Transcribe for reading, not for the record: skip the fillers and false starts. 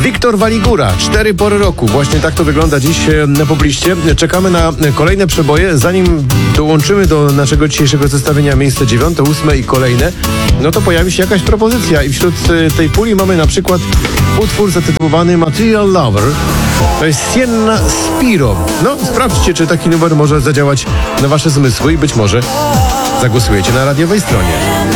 Wiktor Waligura, 4 pory roku. Właśnie tak to wygląda dziś na pobliście. Czekamy na kolejne przeboje. Zanim dołączymy do naszego dzisiejszego zestawienia miejsce 9, 8 i kolejne, no to pojawi się jakaś propozycja. I wśród tej puli mamy na przykład utwór zatytułowany Material Lover. To jest Sienna Spiro. No, sprawdźcie, czy taki numer może zadziałać na wasze zmysły i być może zagłosujecie na radiowej stronie.